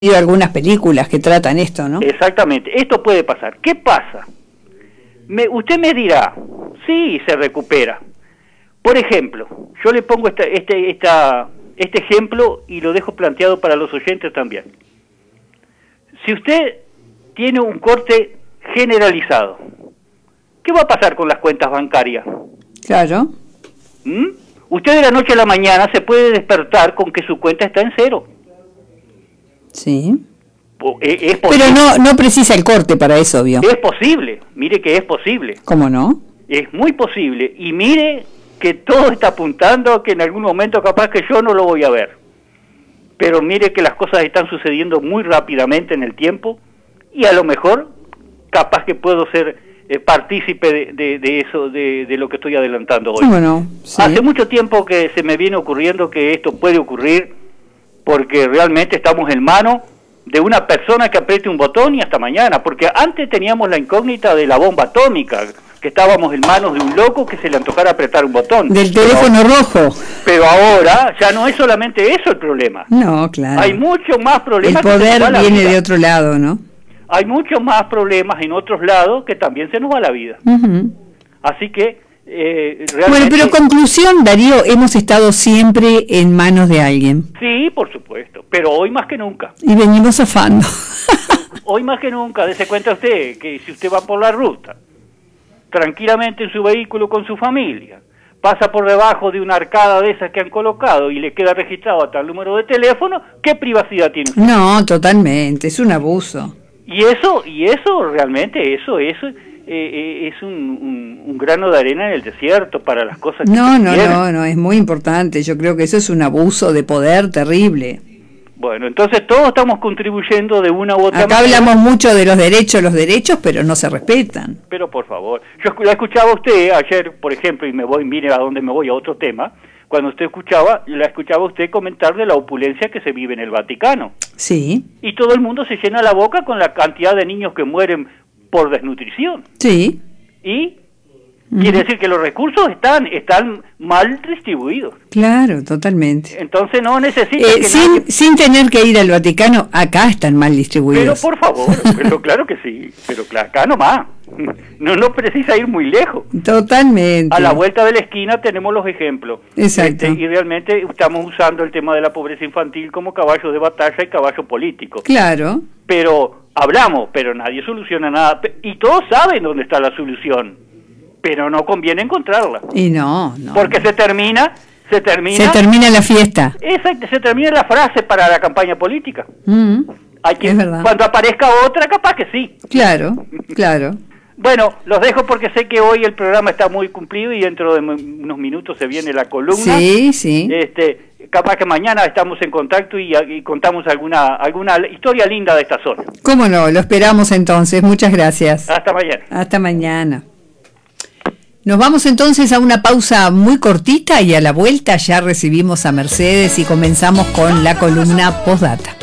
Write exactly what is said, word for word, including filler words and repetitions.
Hay algunas películas que tratan esto, ¿no? Exactamente, esto puede pasar. ¿Qué pasa? Me, usted me dirá, sí, se recupera. Por ejemplo, yo le pongo esta, este, esta, este ejemplo y lo dejo planteado para los oyentes también. Si usted tiene un corte generalizado, ¿qué va a pasar con las cuentas bancarias? Claro. ¿Mm? Usted de la noche a la mañana se puede despertar con que su cuenta está en cero. Sí. Es, es Pero no no precisa el corte para eso, obvio. Es posible, mire que es posible. ¿Cómo no? Es muy posible. Y mire que todo está apuntando a que en algún momento capaz que yo no lo voy a ver. Pero mire que las cosas están sucediendo muy rápidamente en el tiempo y a lo mejor capaz que puedo ser eh, partícipe de, de, de eso, de, de lo que estoy adelantando hoy. ¿Cómo no? Sí. Hace mucho tiempo que se me viene ocurriendo que esto puede ocurrir porque realmente estamos en mano de una persona que apriete un botón y hasta mañana, porque antes teníamos la incógnita de la bomba atómica, que estábamos en manos de un loco que se le antojara apretar un botón. Del teléfono pero, rojo. Pero ahora ya no es solamente eso el problema. No, claro. Hay muchos más problemas. El poder que se nos va viene la vida. de otro lado, ¿no? Hay muchos más problemas en otros lados que también se nos va la vida. Uh-huh. Así que Eh, realmente... Bueno, pero conclusión, Darío, hemos estado siempre en manos de alguien. Sí, por supuesto, pero hoy más que nunca. Y venimos zafando. Hoy más que nunca, dése cuenta usted que si usted va por la ruta, tranquilamente en su vehículo con su familia, pasa por debajo de una arcada de esas que han colocado y le queda registrado hasta el número de teléfono, ¿qué privacidad tiene usted? No, totalmente, es un abuso. Y eso, y eso realmente, eso es... Eh, es un, un, un grano de arena en el desierto para las cosas que no, se no, quieren. no, no, es muy importante. Yo creo que eso es un abuso de poder terrible. Bueno, entonces todos estamos contribuyendo de una u otra Acá manera. hablamos mucho de los derechos, los derechos, pero no se respetan. Pero por favor, yo la escuchaba a usted ayer, por ejemplo, y me voy, mire a dónde me voy, a otro tema, cuando usted escuchaba, la escuchaba a usted comentar de la opulencia que se vive en el Vaticano. Sí. Y todo el mundo se llena la boca con la cantidad de niños que mueren por desnutrición. Sí. Y quiere decir que los recursos están están mal distribuidos. Claro, totalmente. Entonces no necesita eh, que sin, nadie... sin tener que ir al Vaticano, acá están mal distribuidos. Pero por favor, pero claro que sí, pero acá nomás. No, no precisa ir muy lejos. Totalmente. A la vuelta de la esquina tenemos los ejemplos. Exacto. Este, y realmente estamos usando el tema de la pobreza infantil como caballo de batalla y caballo político. Claro. Pero hablamos, pero nadie soluciona nada. Y todos saben dónde está la solución, pero no conviene encontrarla. Y no, no. Porque se termina, se termina... Se termina la fiesta. Exacto, se termina la frase para la campaña política. Mm, Hay que, es verdad. Cuando aparezca otra, capaz que sí. Claro, claro. Bueno, los dejo porque sé que hoy el programa está muy cumplido y dentro de unos minutos se viene la columna. Sí, sí. Este, capaz que mañana estamos en contacto y, y contamos alguna alguna historia linda de esta zona. ¿Cómo no? Lo esperamos entonces. Muchas gracias. Hasta mañana. Hasta mañana. Nos vamos entonces a una pausa muy cortita y a la vuelta ya recibimos a Mercedes y comenzamos con la columna Postdata.